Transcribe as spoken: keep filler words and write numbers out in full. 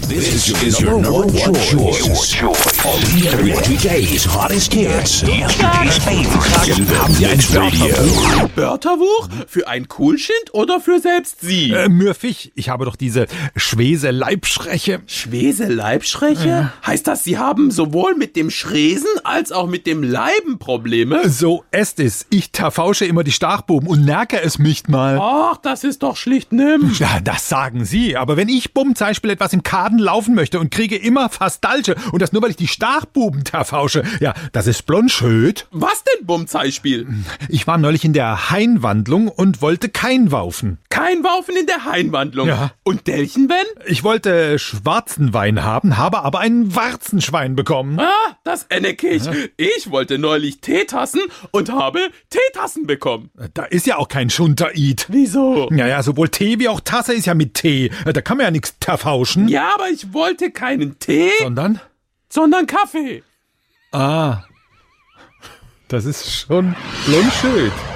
This is your number one choice. Only today's hottest hits. Yesterday's favorites. Haben Sie ein Wörterbuch? Ein Wörterbuch? Für ein Coolschind oder für selbst Sie? Äh, Mürfig, ich habe doch diese Schwese-Leibschreche. Schwese-Leibschreche? Ja. Heißt das, Sie haben sowohl mit dem Schresen als auch mit dem Leiben Probleme? So ist es. Ich tafausche immer die Stachbuben und merke es nicht mal. Ach, das ist doch schlicht nimm. Ja, das sagen Sie. Aber wenn ich bumm zum Beispiel etwas im Kaden laufen möchte und kriege immer fast Dalche und das nur, weil ich die Stachbuben tafausche, ja, das ist blondschöd. Was denn Bummzeitspiel? Ich war neulich in der Hainwandlung und wollte kein Waufen. Kein Waufen in der Hainwandlung? Ja. Und Delchen, wenn? Ich wollte schwarzen Wein haben, habe aber ein Warzenschwein bekommen. Ah, das enneck ich. Ja. Ich wollte neulich Teetassen und habe Teetassen bekommen. Da ist ja auch kein Schunter-Eid. Wieso? Naja, sowohl Tee wie auch Tasse ist ja mit Tee. Da kann man ja nichts tafauschen. Ja, aber ich wollte keinen Tee. Sondern? Sondern Kaffee. Ah, das ist schon blondschöd.